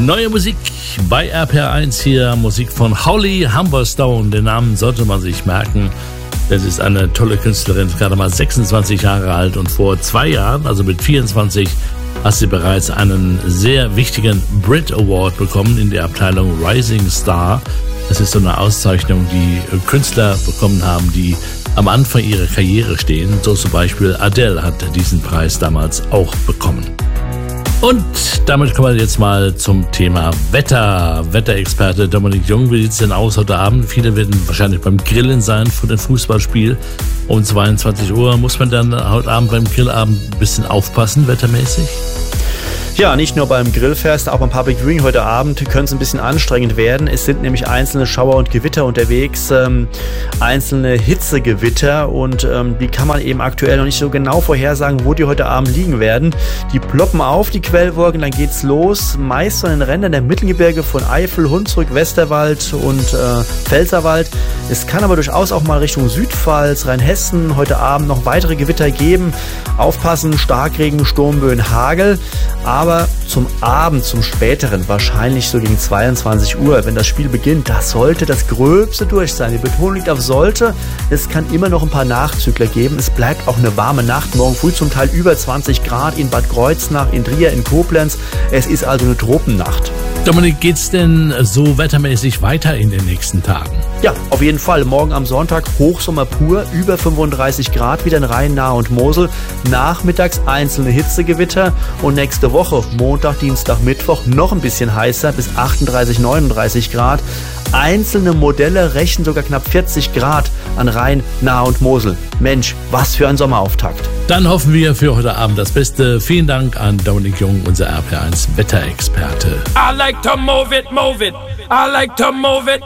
Neue Musik bei RPR1 hier, Musik von Holly Humberstone. Den Namen sollte man sich merken. Das ist eine tolle Künstlerin, gerade mal 26 Jahre alt und vor 2 Jahren, also mit 24, hat sie bereits einen sehr wichtigen Brit Award bekommen in der Abteilung Rising Star. Das ist so eine Auszeichnung, die Künstler bekommen haben, die am Anfang ihrer Karriere stehen. So zum Beispiel Adele hat diesen Preis damals auch bekommen. Und damit kommen wir jetzt mal zum Thema Wetter. Wetterexperte Dominik Jung, wie sieht es denn aus heute Abend? Viele werden wahrscheinlich beim Grillen sein vor dem Fußballspiel um 22 Uhr. Muss man dann heute Abend beim Grillabend ein bisschen aufpassen, wettermäßig? Ja, nicht nur beim Grillfest, auch beim Public Viewing heute Abend könnte es ein bisschen anstrengend werden. Es sind nämlich einzelne Schauer und Gewitter unterwegs, einzelne Hitzegewitter und die kann man eben aktuell noch nicht so genau vorhersagen, wo die heute Abend liegen werden. Die ploppen auf, die Quellwolken, dann geht's los, meist an den Rändern der Mittelgebirge von Eifel, Hunsrück, Westerwald und Pfälzerwald. Es kann aber durchaus auch mal Richtung Südpfalz, Rheinhessen heute Abend noch weitere Gewitter geben. Aufpassen, Starkregen, Sturmböen, Hagel. Aber zum Abend, zum späteren, wahrscheinlich so gegen 22 Uhr, wenn das Spiel beginnt, da sollte das Gröbste durch sein. Die Betonung liegt auf sollte. Es kann immer noch ein paar Nachzügler geben. Es bleibt auch eine warme Nacht. Morgen früh zum Teil über 20 Grad in Bad Kreuznach, in Trier, in Koblenz. Es ist also eine Tropennacht. Dominik, geht's denn so wettermäßig weiter in den nächsten Tagen? Ja, auf jeden Fall. Morgen am Sonntag Hochsommer pur, über 35 Grad wieder in Rhein, Nahe und Mosel. Nachmittags einzelne Hitzegewitter und nächste Woche, Montag, Dienstag, Mittwoch, noch ein bisschen heißer, bis 38, 39 Grad. Einzelne Modelle rechnen sogar knapp 40 Grad an Rhein, Nahe und Mosel. Mensch, was für ein Sommerauftakt. Dann hoffen wir für heute Abend das Beste. Vielen Dank an Dominik Jung, unser RPR1 Wetterexperte. I like to move it, move it. I like to move it.